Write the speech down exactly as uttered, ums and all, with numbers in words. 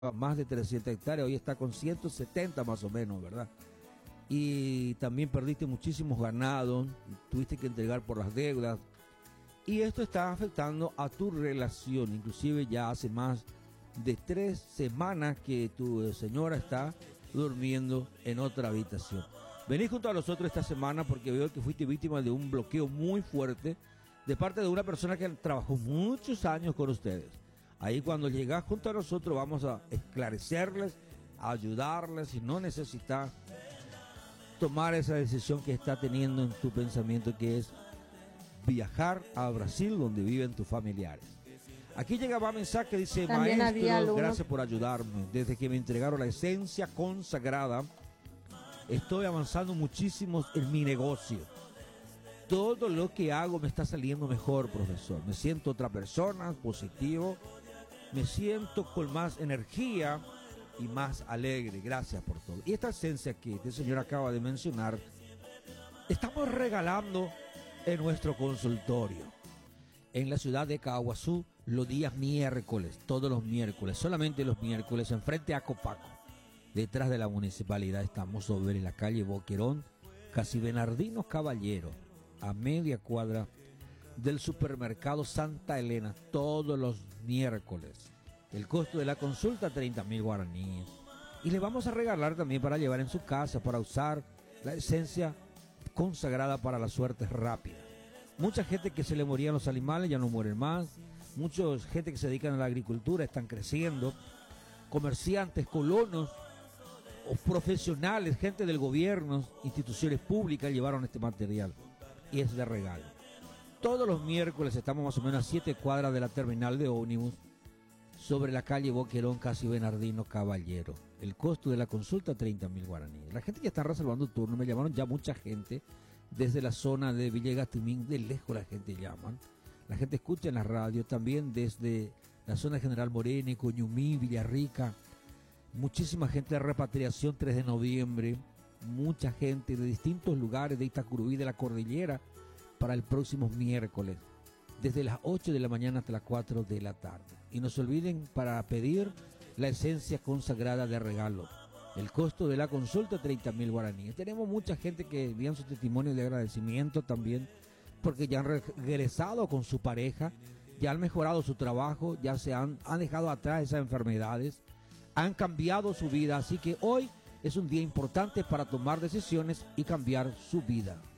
más de trescientas hectáreas, hoy está con ciento setenta más o menos, ¿verdad? Y también perdiste muchísimos ganados, tuviste que entregar por las deudas, y esto está afectando a tu relación. Inclusive ya hace más de tres semanas que tu señora está durmiendo en otra habitación. Vení junto a nosotros esta semana porque veo que fuiste víctima de un bloqueo muy fuerte de parte de una persona que trabajó muchos años con ustedes. Ahí cuando llegás junto a nosotros vamos a esclarecerles, a ayudarles si no necesitas tomar esa decisión que está teniendo en tu pensamiento, que es viajar a Brasil donde viven tus familiares. Aquí llegaba un mensaje que dice: También maestro, gracias por ayudarme. Desde que me entregaron la esencia consagrada, estoy avanzando muchísimo en mi negocio. Todo lo que hago me está saliendo mejor, profesor. Me siento otra persona, positivo. Me siento con más energía y más alegre. Gracias por todo. Y esta esencia que este señor acaba de mencionar, estamos regalando en nuestro consultorio en la ciudad de Caguazú los días miércoles, todos los miércoles, solamente los miércoles, enfrente a Copaco, detrás de la municipalidad. Estamos sobre la calle Boquerón, casi Bernardino Caballero, a media cuadra del supermercado Santa Elena, todos los miércoles. El costo de la consulta, treinta mil guaraníes. Y le vamos a regalar también para llevar en su casa, para usar la esencia consagrada para la suerte rápida. Mucha gente que se le morían los animales ya no mueren más. Mucha gente que se dedican a la agricultura están creciendo. Comerciantes, colonos o profesionales, gente del gobierno, instituciones públicas llevaron este material y es de regalo. Todos los miércoles estamos más o menos a siete cuadras de la terminal de ómnibus, sobre la calle Boquerón, casi Bernardino Caballero. El costo de la consulta, treinta mil guaraníes. La gente ya está reservando turno, me llamaron ya mucha gente desde la zona de Villegas, Timín, de lejos la gente llaman. La gente escucha en la radio, también desde la zona de General Moreno, Coñumí, Villarrica. Muchísima gente de repatriación, tres de noviembre. Mucha gente de distintos lugares de Itacurubí, de la cordillera, para el próximo miércoles, desde las ocho de la mañana hasta las cuatro de la tarde. Y no se olviden para pedir la esencia consagrada de regalo. El costo de la consulta, treinta mil guaraníes. Tenemos mucha gente que envían su testimonio de agradecimiento también, porque ya han regresado con su pareja, ya han mejorado su trabajo, ya se han, han dejado atrás esas enfermedades, han cambiado su vida. Así que hoy es un día importante para tomar decisiones y cambiar su vida.